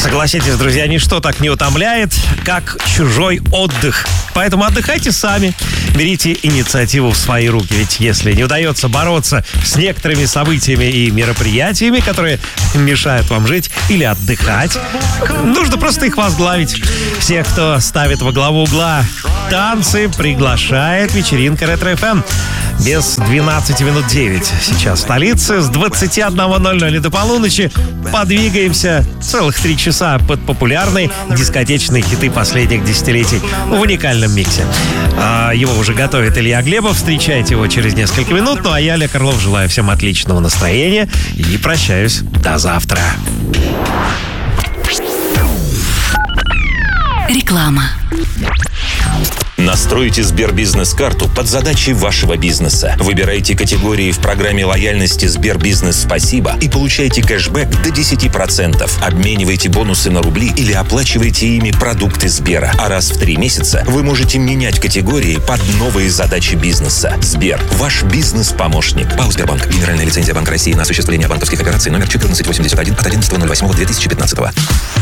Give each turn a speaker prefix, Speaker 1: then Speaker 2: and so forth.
Speaker 1: Согласитесь, друзья, ничто так не утомляет, как чужой отдых. Поэтому отдыхайте сами, берите инициативу в свои руки. Ведь если не удается бороться с некоторыми событиями и мероприятиями, которые мешают вам жить или отдыхать, нужно просто их возглавить. Всех, кто ставит во главу угла танцы, приглашает вечеринка Ретро-ФМ. Без 12 минут 9 сейчас в столице. С 21:00 и до полуночи подвигаемся целых 3 часа под популярные дискотечные хиты последних десятилетий в уникальном миксе. Его уже готовит Илья Глебов. Встречайте его через несколько минут. Ну а я, Олег Орлов, желаю всем отличного настроения и прощаюсь до завтра.
Speaker 2: Реклама.
Speaker 3: Настройте Сбербизнес-карту под задачи вашего бизнеса. Выбирайте категории в программе лояльности Сбербизнес Спасибо и получайте кэшбэк до 10%. Обменивайте бонусы на рубли или оплачивайте ими продукты Сбера. А раз в 3 месяца вы можете менять категории под новые задачи бизнеса. Сбер – ваш бизнес-помощник. ПАО «Сбербанк». Генеральная лицензия Банка России на осуществление банковских операций номер 1481 от 11.08.2015.